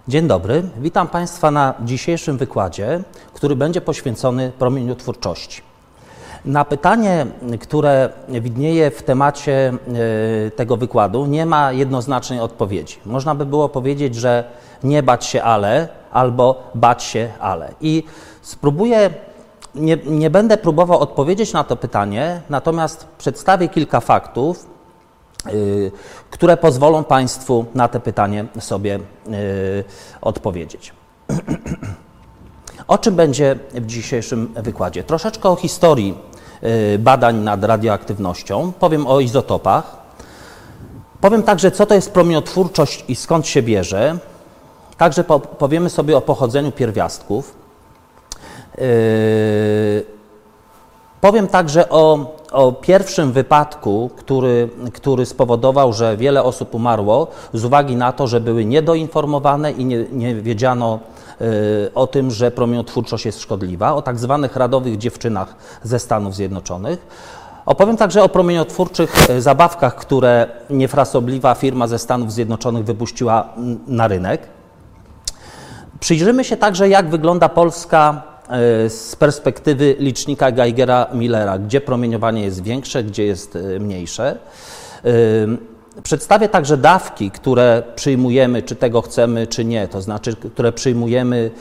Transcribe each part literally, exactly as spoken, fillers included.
Dzień dobry, witam Państwa na dzisiejszym wykładzie, który będzie poświęcony promieniotwórczości. Na pytanie, które widnieje w temacie tego wykładu, nie ma jednoznacznej odpowiedzi. Można by było powiedzieć, że nie bać się ale, albo bać się ale. I spróbuję, nie, nie będę próbował odpowiedzieć na to pytanie, natomiast przedstawię kilka faktów, yy, które pozwolą Państwu na to pytanie sobie yy, odpowiedzieć. O czym będzie w dzisiejszym wykładzie? Troszeczkę o historii yy, badań nad radioaktywnością, powiem o izotopach, powiem także, co to jest promieniotwórczość i skąd się bierze, także po, powiemy sobie o pochodzeniu pierwiastków. Yy, powiem także o, o pierwszym wypadku, który, który spowodował, że wiele osób umarło z uwagi na to, że były niedoinformowane i nie, nie wiedziano yy, o tym, że promieniotwórczość jest szkodliwa, o tak zwanych radowych dziewczynach ze Stanów Zjednoczonych. Opowiem także o promieniotwórczych zabawkach, które niefrasobliwa firma ze Stanów Zjednoczonych wypuściła na rynek. Przyjrzymy się także, jak wygląda Polska z perspektywy licznika Geigera-Millera, gdzie promieniowanie jest większe, gdzie jest mniejsze. Przedstawię także dawki, które przyjmujemy, czy tego chcemy, czy nie, to znaczy, które przyjmujemy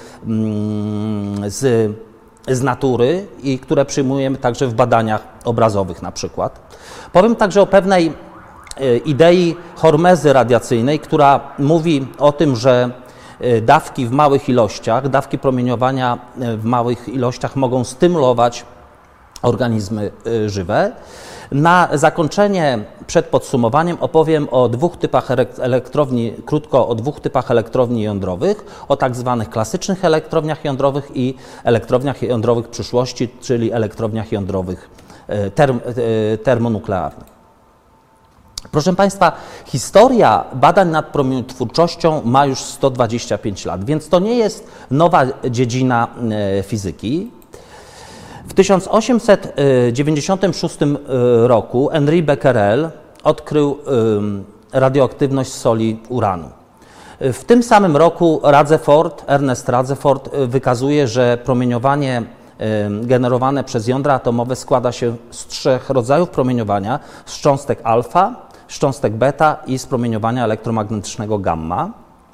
z, z natury i które przyjmujemy także w badaniach obrazowych na przykład. Powiem także o pewnej idei hormezy radiacyjnej, która mówi o tym, że dawki w małych ilościach, dawki promieniowania w małych ilościach mogą stymulować organizmy żywe. Na zakończenie, przed podsumowaniem, opowiem o dwóch typach elektrowni, krótko o dwóch typach elektrowni jądrowych, o tak zwanych klasycznych elektrowniach jądrowych i elektrowniach jądrowych przyszłości, czyli elektrowniach jądrowych term, termonuklearnych. Proszę Państwa, historia badań nad promieniotwórczością ma już sto dwadzieścia pięć lat, więc to nie jest nowa dziedzina fizyki. W tysiąc osiemset dziewięćdziesiątym szóstym roku Henri Becquerel odkrył radioaktywność soli uranu. W tym samym roku Rutherford, Ernest Rutherford wykazuje, że promieniowanie generowane przez jądra atomowe składa się z trzech rodzajów promieniowania: z cząstek alfa, z cząstek beta i z promieniowania elektromagnetycznego gamma.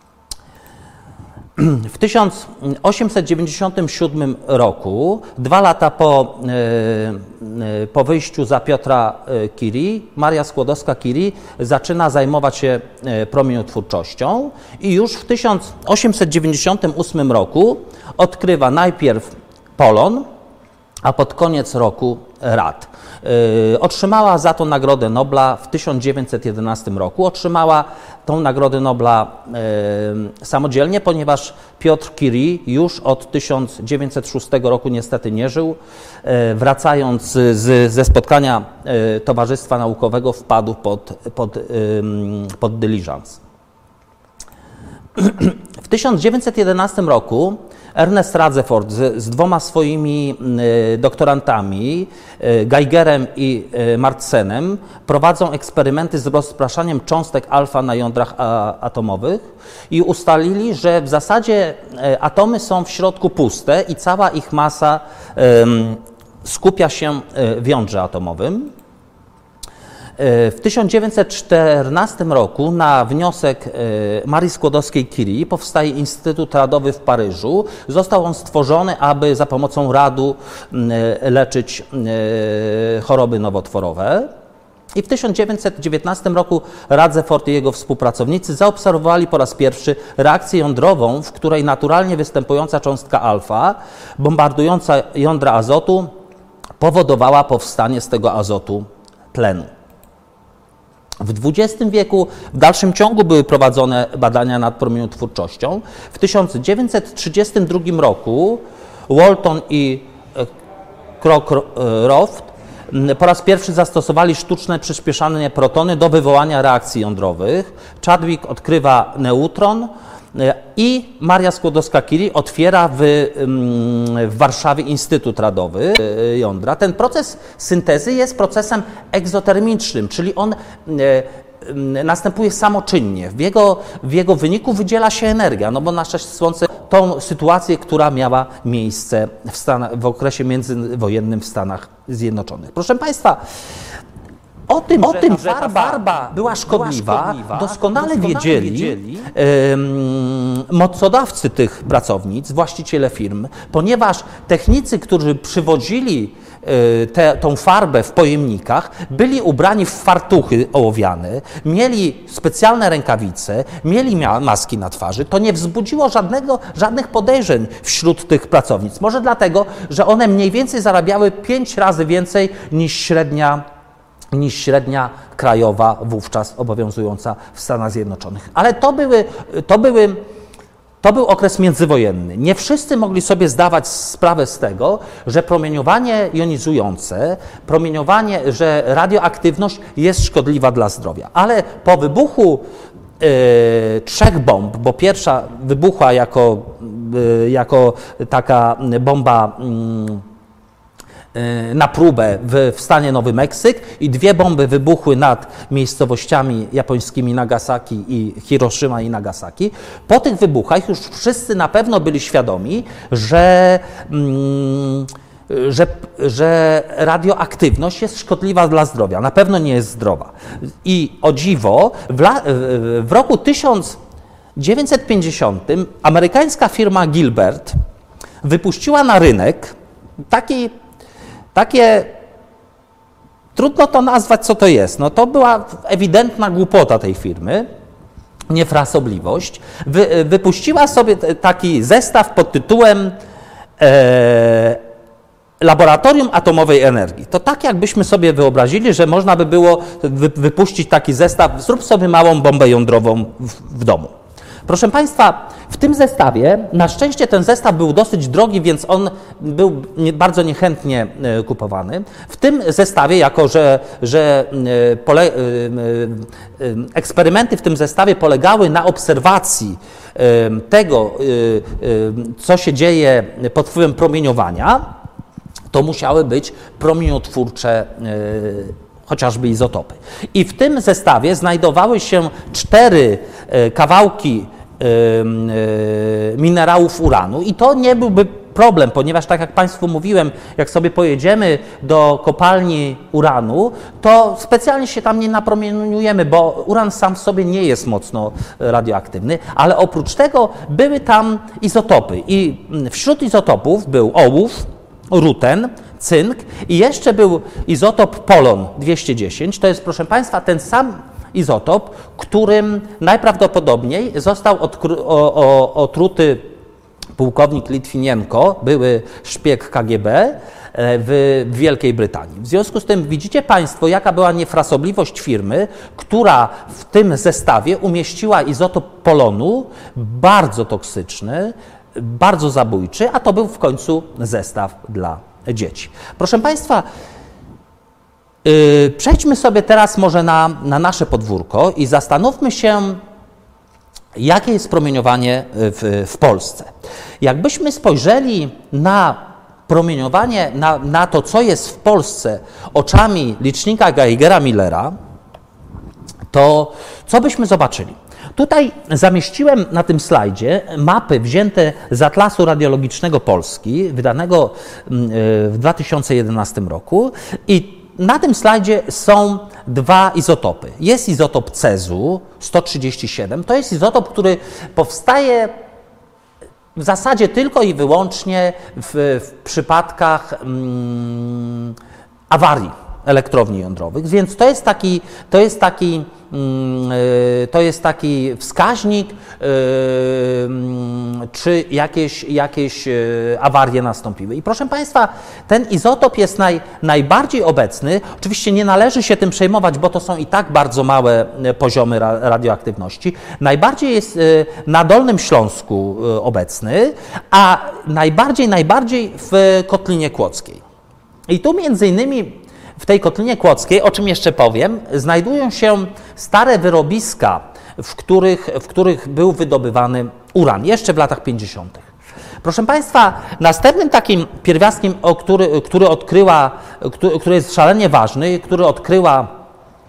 W tysiąc osiemset dziewięćdziesiątym siódmym roku, dwa lata po, po wyjściu za Piotra Curie, Maria Skłodowska-Curie zaczyna zajmować się promieniotwórczością i już w tysiąc osiemset dziewięćdziesiątym ósmym roku odkrywa najpierw polon, a pod koniec roku rad. Yy, otrzymała za to Nagrodę Nobla w tysiąc dziewięćset jedenastym roku. Otrzymała tą Nagrodę Nobla yy, samodzielnie, ponieważ Piotr Curie już od tysiąc dziewięćset szóstego roku niestety nie żył. Yy, wracając z, ze spotkania yy, Towarzystwa Naukowego wpadł pod, pod, yy, pod dyliżans. W tysiąc dziewięćset jedenastym roku Ernest Rutherford z, z dwoma swoimi y, doktorantami, y, Geigerem i y, Martsenem, prowadzą eksperymenty z rozpraszaniem cząstek alfa na jądrach a, atomowych i ustalili, że w zasadzie y, atomy są w środku puste i cała ich masa y, skupia się y, w jądrze atomowym. W tysiąc dziewięćset czternastym roku na wniosek Marii Skłodowskiej-Curie powstaje Instytut Radowy w Paryżu. Został on stworzony, aby za pomocą radu leczyć choroby nowotworowe. I w tysiąc dziewięćset dziewiętnastym roku Rutherford i jego współpracownicy zaobserwowali po raz pierwszy reakcję jądrową, w której naturalnie występująca cząstka alfa, bombardująca jądra azotu, powodowała powstanie z tego azotu tlenu. W dwudziestym wieku w dalszym ciągu były prowadzone badania nad promieniotwórczością. W tysiąc dziewięćset trzydziestym drugim roku Walton i Cockcroft po raz pierwszy zastosowali sztuczne przyspieszanie protony do wywołania reakcji jądrowych. Chadwick odkrywa neutron i Maria Skłodowska-Curie otwiera w, w Warszawie Instytut Radowy jądra. Ten proces syntezy jest procesem egzotermicznym, czyli on następuje samoczynnie. W jego, w jego wyniku wydziela się energia, no bo nasze Słońce tą sytuację, która miała miejsce w, Stanach, w okresie międzywojennym w Stanach Zjednoczonych. Proszę Państwa, o tym, o że, tym że farba, farba była szkodliwa, była szkodliwa doskonale, doskonale wiedzieli, wiedzieli um, mocodawcy tych pracownic, właściciele firm, ponieważ technicy, którzy przywodzili Te, tą farbę w pojemnikach, byli ubrani w fartuchy ołowiane, mieli specjalne rękawice, mieli maski na twarzy. To nie wzbudziło żadnego, żadnych podejrzeń wśród tych pracownic. Może dlatego, że one mniej więcej zarabiały pięć razy więcej niż średnia, niż średnia krajowa wówczas obowiązująca w Stanach Zjednoczonych. Ale to były, to były To był okres międzywojenny. Nie wszyscy mogli sobie zdawać sprawę z tego, że promieniowanie jonizujące, promieniowanie, że radioaktywność jest szkodliwa dla zdrowia. Ale po wybuchu e, trzech bomb, bo pierwsza wybuchła jako, e, jako taka bomba mm, na próbę w, w stanie Nowy Meksyk i dwie bomby wybuchły nad miejscowościami japońskimi Nagasaki i Hiroshima i Nagasaki. Po tych wybuchach już wszyscy na pewno byli świadomi, że, mm, że, że radioaktywność jest szkodliwa dla zdrowia. Na pewno nie jest zdrowa. I o dziwo, w, la, w roku tysiąc dziewięćset pięćdziesiątym amerykańska firma Gilbert wypuściła na rynek taki Takie, trudno to nazwać, co to jest. No to była ewidentna głupota tej firmy, niefrasobliwość. Wy, wypuściła sobie taki zestaw pod tytułem e, Laboratorium Atomowej Energii. To tak jakbyśmy sobie wyobrazili, że można by było wy, wypuścić taki zestaw, zrób sobie małą bombę jądrową w, w domu. Proszę Państwa, w tym zestawie, na szczęście ten zestaw był dosyć drogi, więc on był bardzo niechętnie kupowany. W tym zestawie, jako że, że pole, eksperymenty w tym zestawie polegały na obserwacji tego, co się dzieje pod wpływem promieniowania, to musiały być promieniotwórcze chociażby izotopy. I w tym zestawie znajdowały się cztery kawałki minerałów uranu i to nie byłby problem, ponieważ tak jak Państwu mówiłem, jak sobie pojedziemy do kopalni uranu, to specjalnie się tam nie napromieniujemy, bo uran sam w sobie nie jest mocno radioaktywny, ale oprócz tego były tam izotopy i wśród izotopów był ołów, ruten, cynk i jeszcze był izotop polon dwieście dziesięć. To jest, proszę Państwa, ten sam izotop, którym najprawdopodobniej został odkry- o, o, otruty pułkownik Litwinienko, były szpieg K G B w Wielkiej Brytanii. W związku z tym widzicie Państwo, jaka była niefrasobliwość firmy, która w tym zestawie umieściła izotop polonu, bardzo toksyczny, bardzo zabójczy, a to był w końcu zestaw dla dzieci. Proszę Państwa, yy, przejdźmy sobie teraz może na, na nasze podwórko i zastanówmy się, jakie jest promieniowanie w, w Polsce. Jakbyśmy spojrzeli na promieniowanie, na, na to, co jest w Polsce oczami licznika Geigera-Millera, to co byśmy zobaczyli? Tutaj zamieściłem na tym slajdzie mapy wzięte z Atlasu Radiologicznego Polski, wydanego w dwa tysiące jedenastym roku i na tym slajdzie są dwa izotopy. Jest izotop cezu sto trzydzieści siedem, to jest izotop, który powstaje w zasadzie tylko i wyłącznie w, w przypadkach mm, awarii elektrowni jądrowych, więc to jest taki, to jest taki, to jest taki wskaźnik, czy jakieś, jakieś awarie nastąpiły. I proszę Państwa, ten izotop jest naj, najbardziej obecny. Oczywiście nie należy się tym przejmować, bo to są i tak bardzo małe poziomy radioaktywności. Najbardziej jest na Dolnym Śląsku obecny, a najbardziej, najbardziej w Kotlinie Kłodzkiej. I tu między innymi w tej Kotlinie Kłodzkiej, o czym jeszcze powiem, znajdują się stare wyrobiska, w których, w których był wydobywany uran, jeszcze w latach pięćdziesiątych. Proszę Państwa, następnym takim pierwiastkiem, o który, który odkryła, który, który jest szalenie ważny, który odkryła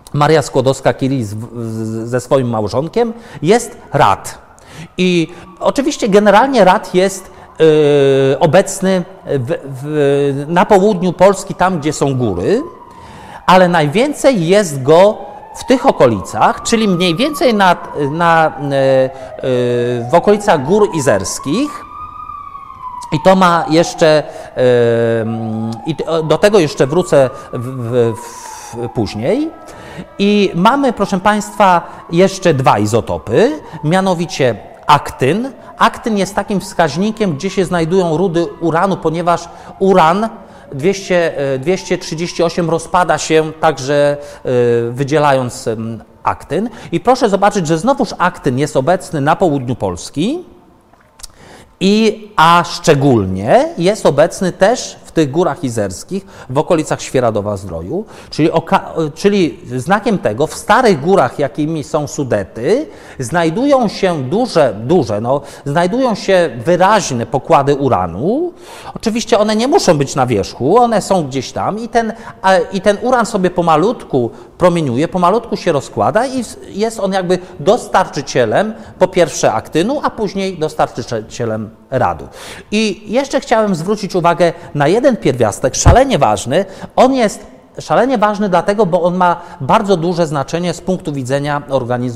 Maria Skłodowska-Curie ze swoim małżonkiem, jest rad. I oczywiście generalnie rad jest yy, obecny w, w, na południu Polski, tam gdzie są góry, ale najwięcej jest go w tych okolicach, czyli mniej więcej na, na, yy, yy, w okolicach Gór Izerskich. I to ma jeszcze, yy, i do tego jeszcze wrócę w, w, w, później. I mamy, proszę Państwa, jeszcze dwa izotopy, mianowicie aktyn. Aktyn jest takim wskaźnikiem, gdzie się znajdują rudy uranu, ponieważ uran dwieście, dwieście trzydzieści osiem rozpada się także wydzielając aktyn. I proszę zobaczyć, że znowuż aktyn jest obecny na południu Polski, i, a szczególnie jest obecny też w tych górach izerskich, w okolicach Świeradowa-Zdroju, czyli, oka, czyli znakiem tego w starych górach, jakimi są Sudety, znajdują się duże, duże, no, znajdują się wyraźne pokłady uranu. Oczywiście one nie muszą być na wierzchu, one są gdzieś tam i ten, a, i ten uran sobie pomalutku promieniuje, pomalutku się rozkłada i jest on jakby dostarczycielem po pierwsze aktynu, a później dostarczycielem radu. I jeszcze chciałem zwrócić uwagę na jeden pierwiastek, szalenie ważny. On jest szalenie ważny dlatego, bo on ma bardzo duże znaczenie z punktu widzenia organizmu